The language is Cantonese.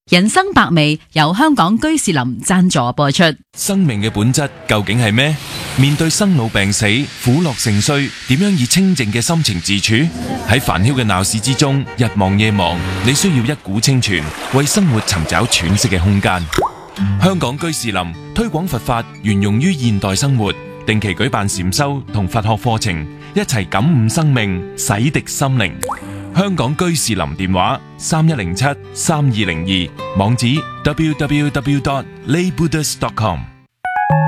人生百味由香港居士林贊助播出。 生命嘅本質究竟係咩？面對生老病死、苦樂盛衰，點樣以清靜嘅心情自處？喺煩囂嘅鬧市之中，日忙夜忙，你需要一股清泉，為生活尋找喘息嘅空間。香港居士林推廣佛法，沿用於現代生活，定期舉辦禪修同佛學課程，一齊感悟生命，洗滌心靈。香港居士林電話3107-3202，網址 www.laybuddhas.com。